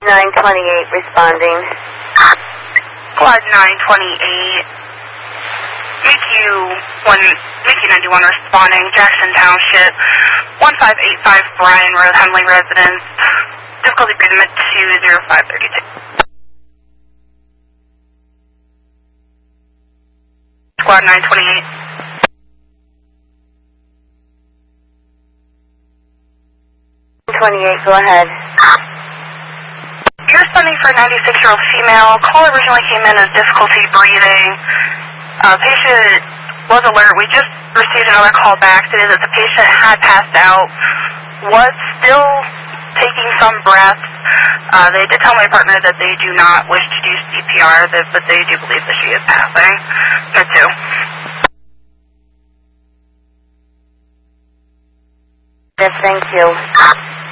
928 responding. Squad 928. Mickey 91 responding. Jackson Township. 1585 Bryan Road, Hemley Residence. Difficulty agreement 20532. Squad 928. 28, go ahead. You're responding for a 96-year-old female. Call originally came in as difficulty breathing. Patient was alert. We just received another call back today that the patient had passed out, was still taking some breaths. They did tell my partner that they do not wish to do CPR, but they do believe that she is passing. There too. Yes, thank you.